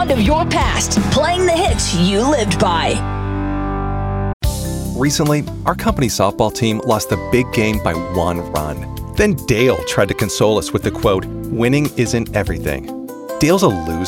sound of your past, playing the hits you lived by. Recently, our company softball team lost the big game by 1 run. Then Dale tried to console us with the quote, "Winning isn't everything." Dale's a loser.